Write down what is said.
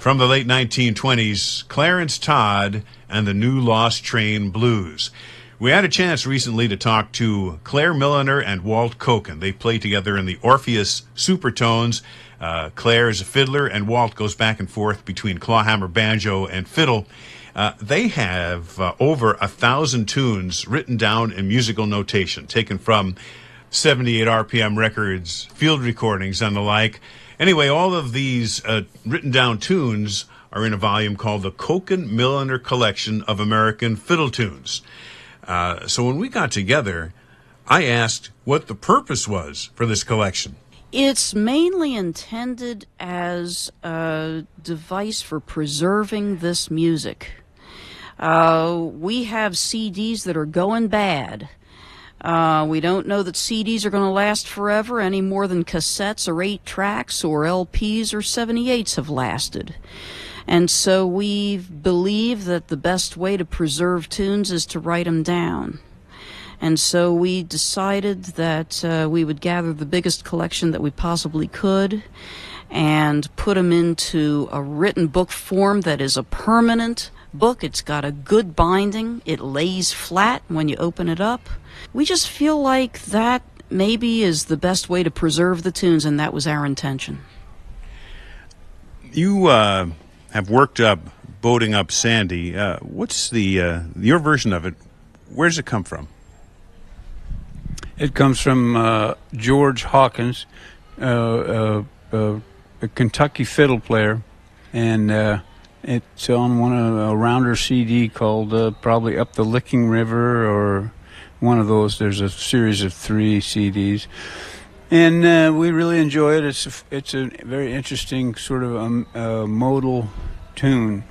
from the late 1920s, Clarence Todd and the New Lost Train Blues. We had a chance recently to talk to Claire Milliner and Walt Koken. They play together in the Orpheus Supertones. Claire is a fiddler, and Walt goes back and forth between clawhammer, banjo, and fiddle. They have over 1,000 tunes written down in musical notation, taken from 78 RPM records, field recordings, and the like. Anyway, all of these written down tunes are in a volume called the Koken Milliner Collection of American Fiddle Tunes. So when we got together, I asked what the purpose was for this collection. It's mainly intended as a device for preserving this music. We have CDs that are going bad. We don't know that CDs are going to last forever any more than cassettes or 8 tracks or LPs or 78s have lasted. And so we believe that the best way to preserve tunes is to write them down. And so we decided that we would gather the biggest collection that we possibly could and put them into a written book form that is a permanent book. It's got a good binding. It lays flat when you open it up. We just feel like that maybe is the best way to preserve the tunes, and that was our intention. You have worked up Boating Up Sandy. What's your version of it? Where does it come from? It comes from George Hawkins, a Kentucky fiddle player, and it's on a Rounder CD called probably Up the Licking River or one of those. There's a series of 3 CDs, and we really enjoy it. It's a very interesting sort of modal tune.